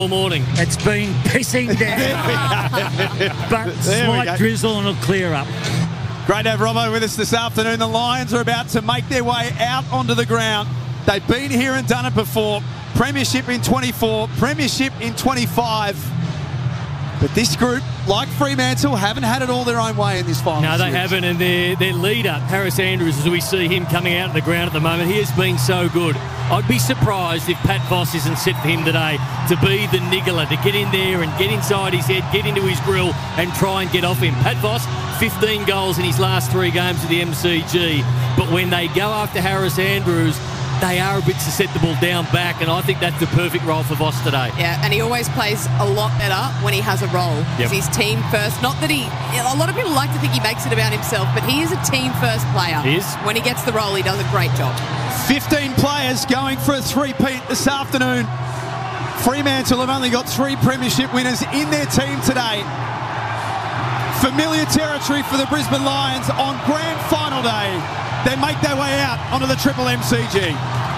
all morning. It's been pissing down. But slight drizzle and it'll clear up. Great to have Robbo with us this afternoon. The Lions are about to make their way out onto the ground. They've been here and done it before. Premiership in 24, Premiership in 25. But this group, like Fremantle, haven't had it all their own way in this final No, they series. haven't, and their leader, Harris Andrews, as we see him coming out of the ground at the moment, he has been so good. I'd be surprised if Pat Voss isn't set for him today to be the niggler, to get in there and get inside his head, get into his grill and try and get off him. Pat Voss, 15 goals in his last 3 games at the MCG. But when they go after Harris Andrews, they are a bit susceptible down back, and I think that's the perfect role for Voss today. Yeah, and he always plays a lot better when he has a role. Yep. He's team first. Not that a lot of people like to think he makes it about himself, but he is a team first player. He is. When he gets the role, he does a great job. 15 players going for a three-peat this afternoon. Fremantle have only got 3 premiership winners in their team today. Familiar territory for the Brisbane Lions on grand final day. They make their way out onto the Triple MCG.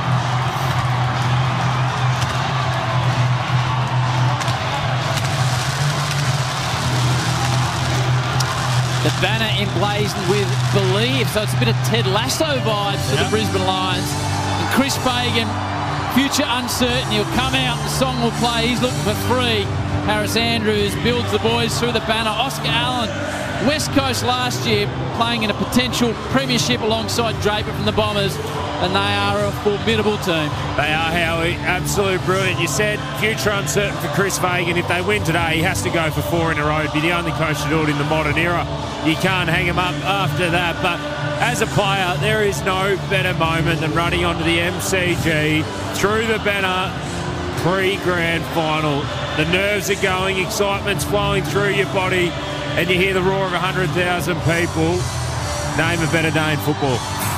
The banner emblazoned with Believe, so it's a bit of Ted Lasso vibes for the Brisbane Lions. And Chris Fagan, future uncertain, he'll come out, the song will play, he's looking for 3. Harris Andrews builds the boys through the banner. Oscar Allen, West Coast last year, playing in a potential premiership alongside Draper from the Bombers, and they are a formidable team. They are, Howie. Absolute brilliant. You said future uncertain for Chris Fagan. If they win today, he has to go for 4 in a row. He'd be the only coach to do it in the modern era. You can't hang him up after that. But as a player, there is no better moment than running onto the MCG through the banner pre-grand final. The nerves are going, excitement's flowing through your body, and you hear the roar of 100,000 people. Name a better day in football.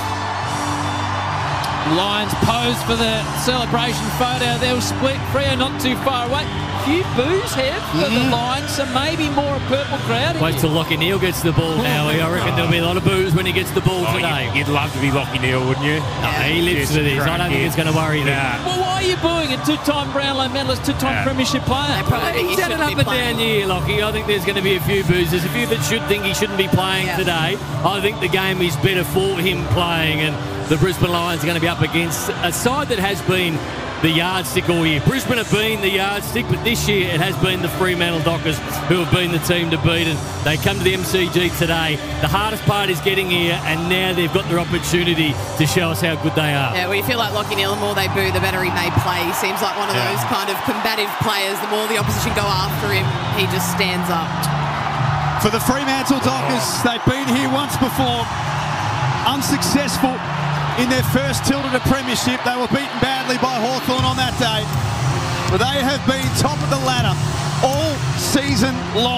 Lions pose for the celebration photo. They'll split. Freo not too far away. Few boos here for the Lions, so maybe more a purple crowd. Wait till Lockie Neal gets the ball, Howie. I reckon there'll be a lot of boos when he gets the ball today. You'd love to be Lockie Neal, wouldn't you? No, he lives for this. I don't think it's going to worry them. Well, why are you booing a 2-time Brownlow medalist, 2-time premiership player? They probably think he He's had it shouldn't up be and playing. down here, Lockie. I think there's going to be a few boos. There's a few that should think he shouldn't be playing today. I think the game is better for him playing, and the Brisbane Lions are going to be up against a side that has been the yardstick all year. Brisbane have been the yardstick, but this year it has been the Fremantle Dockers who have been the team to beat, and they come to the MCG today. The hardest part is getting here, and now they've got their opportunity to show us how good they are. Yeah, well, you feel like Lockie Neal, the more they boo, the better he may play. He seems like one of those kind of combative players. The more the opposition go after him, he just stands up. For the Fremantle Dockers, they've been here once before, unsuccessful in their first tilt at a premiership. They were beaten badly by Hawthorn on that day. But they have been top of the ladder all season long.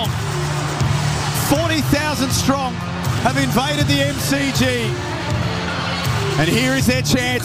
40,000 strong have invaded the MCG. And here is their chance.